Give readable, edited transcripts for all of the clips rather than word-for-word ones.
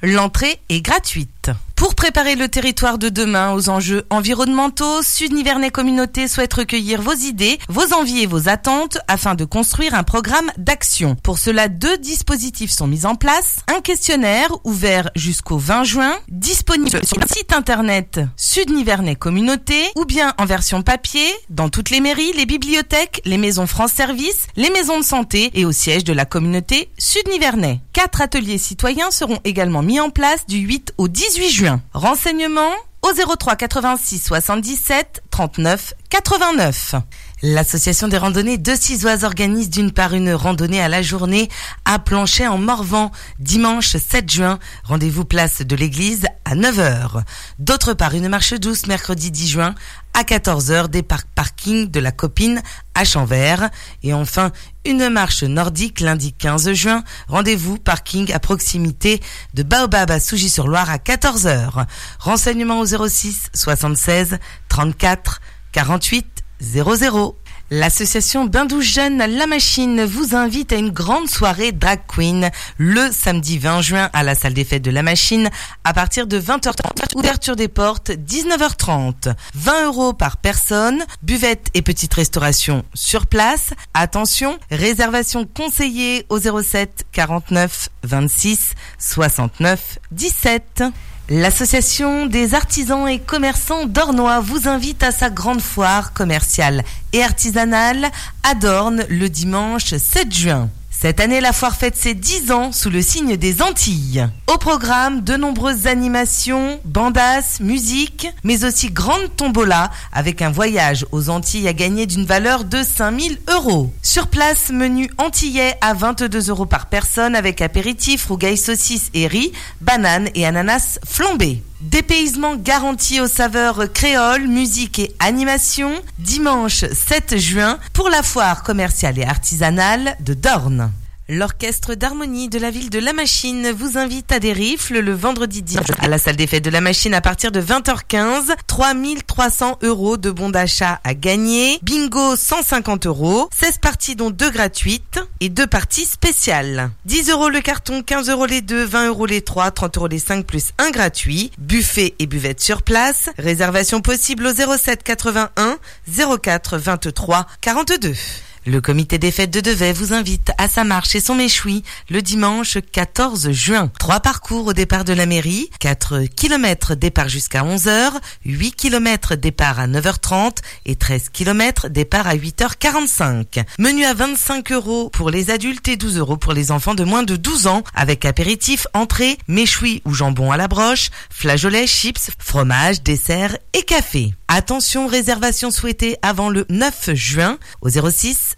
L'entrée est gratuite. Pour préparer le territoire de demain aux enjeux environnementaux, Sud Nivernais Communauté souhaite recueillir vos idées, vos envies et vos attentes afin de construire un programme d'action. Pour cela, 2 dispositifs sont mis en place. Un questionnaire ouvert jusqu'au 20 juin, disponible sur le site internet Sud Nivernais Communauté ou bien en version papier dans toutes les mairies, les bibliothèques, les maisons France Service, les maisons de santé et au siège de la communauté Sud Nivernais. 4 ateliers citoyens seront également mis en place du 8 au 18 juin. Renseignements au 03 86 77 39 89. L'association des randonnées de Cizoise organise d'une part une randonnée à la journée à Planchet en Morvan, dimanche 7 juin. Rendez-vous place de l'église à 9h. D'autre part, une marche douce mercredi 10 juin à 14h des parkings de la Copine à Champvert. Et enfin, une marche nordique lundi 15 juin. Rendez-vous parking à proximité de Baobab à Sougy-sur-Loire à 14h. Renseignements au 06 76 34 48 00. L'association Bain Douche Jeune La Machine vous invite à une grande soirée drag queen le samedi 20 juin à la salle des fêtes de La Machine à partir de 20h30. Ouverture des portes 19h30. 20 € par personne, buvette et petite restauration sur place. Attention, réservation conseillée au 07 49 26 69 17. L'association des artisans et commerçants d'Ornois vous invite à sa grande foire commerciale et artisanale à Dornes le dimanche 7 juin. Cette année, la foire fête ses 10 ans sous le signe des Antilles. Au programme, de nombreuses animations, bandas, musique, mais aussi grande tombola avec un voyage aux Antilles à gagner d'une valeur de 5 000 €. Sur place, menu antillais à 22 € par personne avec apéritif, rougail saucisse et riz, bananes et ananas flambés. Dépaysement garanti aux saveurs créoles, musique et animation, dimanche 7 juin pour la foire commerciale et artisanale de Dornes. L'orchestre d'harmonie de la ville de La Machine vous invite à des rifles le vendredi 10 à la salle des fêtes de La Machine à partir de 20h15. 3 300 € de bons d'achat à gagner. Bingo 150 €. 16 parties dont 2 gratuites et 2 parties spéciales. 10 € le carton, 15 € les 2, 20 € les 3, 30 € les 5 plus 1 gratuit. Buffet et buvette sur place. Réservation possible au 07 81 04 23 42. Le comité des fêtes de Devey vous invite à sa marche et son méchoui le dimanche 14 juin. 3 parcours au départ de la mairie, 4 km départ jusqu'à 11h, 8 km départ à 9h30 et 13 km départ à 8h45. Menu à 25 € pour les adultes et 12 € pour les enfants de moins de 12 ans avec apéritif, entrée, méchoui ou jambon à la broche, flageolets, chips, fromage, dessert et café. Attention, réservation souhaitée avant le 9 juin au 06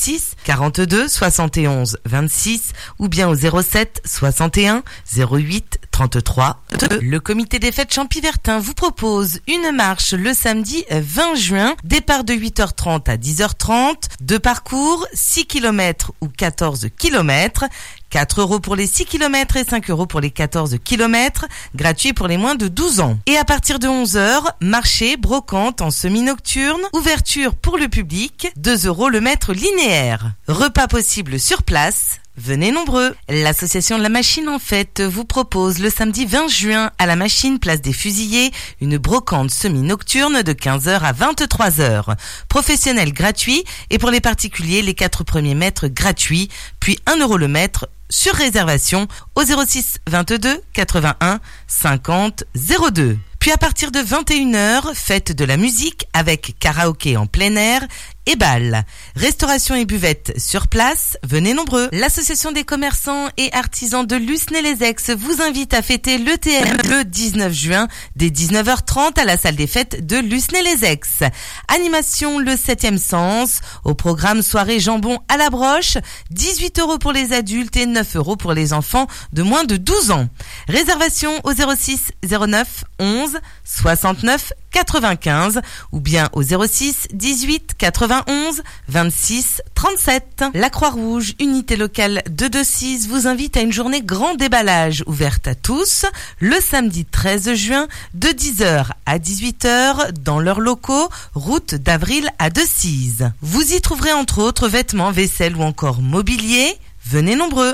42 71 26 ou bien au 07 61 08 33 2. Le comité des fêtes Champy-Vertin vous propose une marche le samedi 20 juin, départ de 8h30 à 10h30, 2 parcours, 6 km ou 14 km. 4 € pour les 6 km et 5 € pour les 14 km, gratuit pour les moins de 12 ans. Et à partir de 11h, marché, brocante en semi-nocturne, ouverture pour le public, 2 € le mètre linéaire. Repas possible sur place. Venez nombreux. L'association La Machine en fête vous propose le samedi 20 juin à La Machine, place des Fusillés, une brocante semi-nocturne de 15h à 23h. Professionnel gratuit et pour les particuliers, les 4 premiers mètres gratuits, puis 1 € le mètre sur réservation au 06 22 81 50 02. Puis à partir de 21h, fête de la musique avec karaoké en plein air et bal. Restauration et buvette sur place, venez nombreux. L'association des commerçants et artisans de Lusne-les-Aix vous invite à fêter l'ETM le 19 juin dès 19h30 à la salle des fêtes de Lusne-les-Aix. Animation le 7e sens, au programme soirée jambon à la broche, 18 € pour les adultes et 9 € pour les enfants de moins de 12 ans. Réservation au 06 09 11 69 95 ou bien au 06 18 91 26 37. La Croix-Rouge, unité locale de Decize, vous invite à une journée grand déballage ouverte à tous le samedi 13 juin de 10h à 18h dans leurs locaux, route d'Avril à Decize. Vous y trouverez entre autres vêtements, vaisselle ou encore mobilier. Venez nombreux.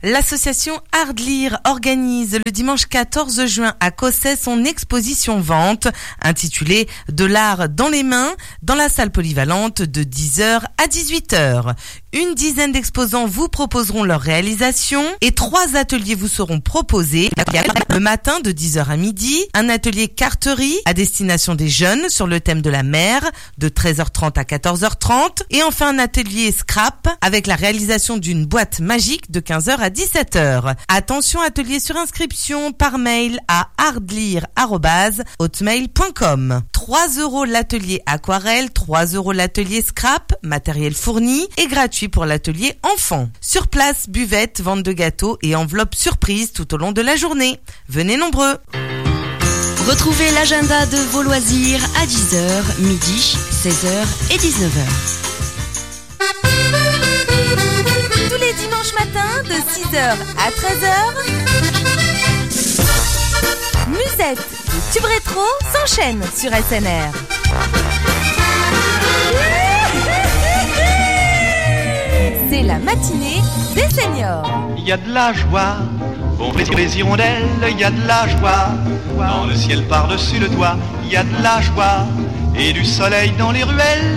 L'association Art Lire organise le dimanche 14 juin à Cossay son exposition vente intitulée « De l'art dans les mains » dans la salle polyvalente de 10h à 18h. Une dizaine d'exposants vous proposeront leur réalisation et 3 ateliers vous seront proposés. Le matin de 10h à midi, un atelier carterie à destination des jeunes sur le thème de la mer de 13h30 à 14h30 et enfin un atelier scrap avec la réalisation d'une boîte magique de 15h à 17h. Attention, atelier sur inscription par mail à artlire@hotmail.com. 3 € l'atelier aquarelle, 3 € l'atelier scrap, matériel fourni et gratuit pour l'atelier enfant. Sur place, buvette, vente de gâteaux et enveloppes surprises tout au long de la journée. Venez nombreux. Retrouvez l'agenda de vos loisirs à 10h, midi, 16h et 19h. Tous les dimanches matins de 6h à 13h, Musette et Tube Rétro s'enchaînent sur SNR. C'est la matinée des seniors. Il y a de la joie, pour les hirondelles, il y a de la joie. Dans le ciel par-dessus le toit, il y a de la joie. Et du soleil dans les ruelles.